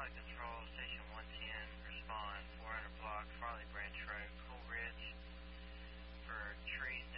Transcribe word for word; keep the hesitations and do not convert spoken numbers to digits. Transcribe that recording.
Control, Station one ten, respond, four hundred block, Farley Branch Road, Cool Ridge, for tree